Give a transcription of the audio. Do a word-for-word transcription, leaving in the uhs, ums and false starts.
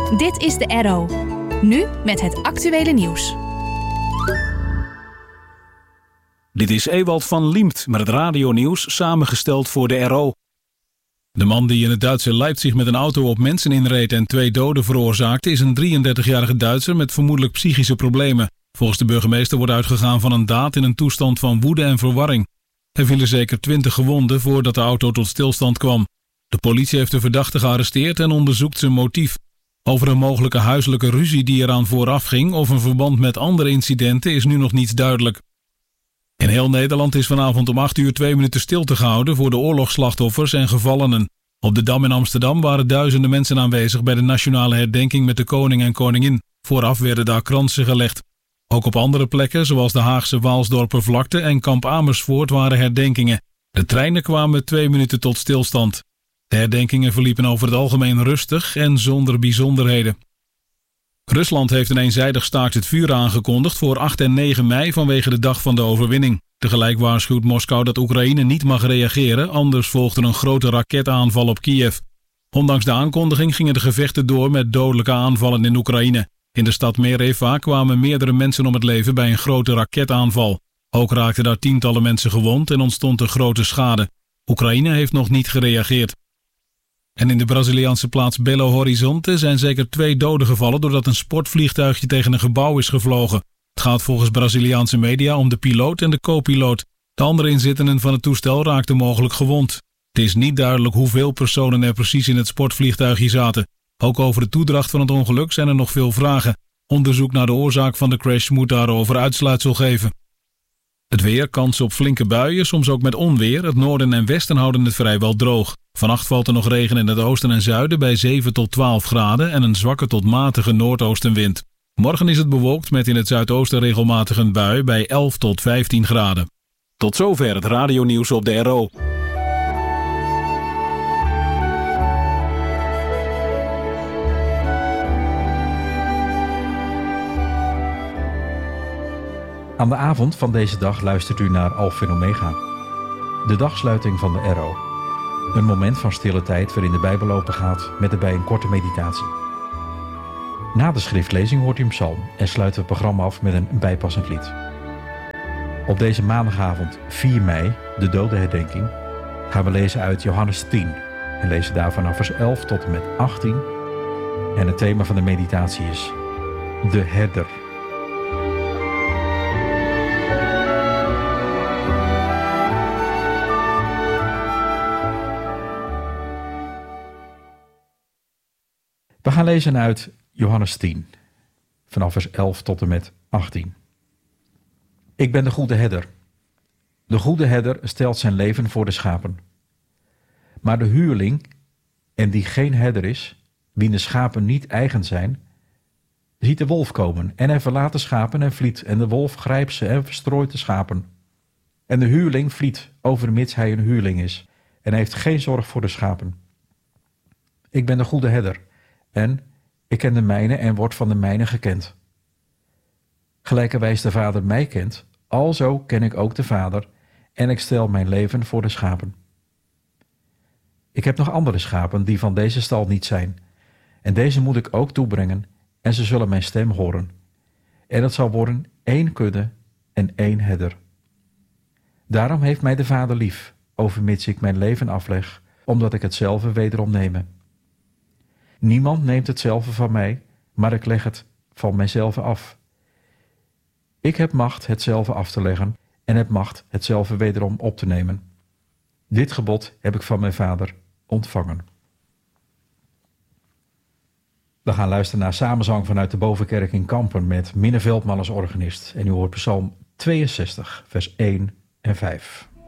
Dit is de R O. Nu met het actuele nieuws. Dit is Ewald van Liemt met het radionieuws samengesteld voor de R O. De man die in het Duitse Leipzig met een auto op mensen inreed en twee doden veroorzaakte is een drieëndertigjarige Duitser met vermoedelijk psychische problemen. Volgens de burgemeester wordt uitgegaan van een daad in een toestand van woede en verwarring. Er vielen zeker twintig gewonden voordat de auto tot stilstand kwam. De politie heeft de verdachte gearresteerd en onderzoekt zijn motief. Over een mogelijke huiselijke ruzie die eraan vooraf ging of een verband met andere incidenten is nu nog niets duidelijk. In heel Nederland is vanavond om acht uur twee minuten stilte gehouden voor de oorlogsslachtoffers en gevallenen. Op de Dam in Amsterdam waren duizenden mensen aanwezig bij de nationale herdenking met de koning en koningin. Vooraf werden daar kransen gelegd. Ook op andere plekken, zoals de Haagse Waalsdorpervlakte en Kamp Amersfoort, waren herdenkingen. De treinen kwamen twee minuten tot stilstand. De herdenkingen verliepen over het algemeen rustig en zonder bijzonderheden. Rusland heeft een eenzijdig staakt het vuur aangekondigd voor acht en negen mei vanwege de dag van de overwinning. Tegelijk waarschuwt Moskou dat Oekraïne niet mag reageren, anders volgt er een grote raketaanval op Kiev. Ondanks de aankondiging gingen de gevechten door met dodelijke aanvallen in Oekraïne. In de stad Mereva kwamen meerdere mensen om het leven bij een grote raketaanval. Ook raakten daar tientallen mensen gewond en ontstond er grote schade. Oekraïne heeft nog niet gereageerd. En in de Braziliaanse plaats Belo Horizonte zijn zeker twee doden gevallen doordat een sportvliegtuigje tegen een gebouw is gevlogen. Het gaat volgens Braziliaanse media om de piloot en de co-piloot. De andere inzittenden van het toestel raakten mogelijk gewond. Het is niet duidelijk hoeveel personen er precies in het sportvliegtuigje zaten. Ook over de toedracht van het ongeluk zijn er nog veel vragen. Onderzoek naar de oorzaak van de crash moet daarover uitsluitsel geven. Het weer, kans op flinke buien, soms ook met onweer. Het noorden en westen houden het vrijwel droog. Vannacht valt er nog regen in het oosten en zuiden bij zeven tot twaalf graden en een zwakke tot matige noordoostenwind. Morgen is het bewolkt met in het zuidoosten regelmatig een bui bij elf tot vijftien graden. Tot zover het radionieuws op de R O. Aan de avond van deze dag luistert u naar Alpha en Omega, de dagsluiting van de R O. Een moment van stille tijd waarin de Bijbel open gaat met erbij een korte meditatie. Na de schriftlezing hoort u een psalm en sluiten we het programma af met een bijpassend lied. Op deze maandagavond vier mei, de dodenherdenking, gaan we lezen uit Johannes tien en lezen daar vanaf vers elf tot en met achttien. En het thema van de meditatie is de herder. We gaan lezen uit Johannes tien, vanaf vers elf tot en met achttien. Ik ben de goede herder. De goede herder stelt zijn leven voor de schapen. Maar de huurling, en die geen herder is, wie de schapen niet eigen zijn, ziet de wolf komen en hij verlaat de schapen en vliet, en de wolf grijpt ze en verstrooit de schapen. En de huurling vliet, overmits hij een huurling is, en heeft geen zorg voor de schapen. Ik ben de goede herder. En ik ken de mijne en word van de mijne gekend. Gelijkerwijs de Vader mij kent, alzo ken ik ook de Vader, en ik stel mijn leven voor de schapen. Ik heb nog andere schapen die van deze stal niet zijn, en deze moet ik ook toebrengen, en ze zullen mijn stem horen. En het zal worden één kudde en één herder. Daarom heeft mij de Vader lief, overmits ik mijn leven afleg, omdat ik hetzelfde wederom neme. Niemand neemt hetzelfde van mij, maar ik leg het van mijzelf af. Ik heb macht hetzelfde af te leggen en heb macht hetzelfde wederom op te nemen. Dit gebod heb ik van mijn Vader ontvangen. We gaan luisteren naar samenzang vanuit de Bovenkerk in Kampen met Minne Veldman als organist. En u hoort Psalm tweeënzestig, vers één en vijf.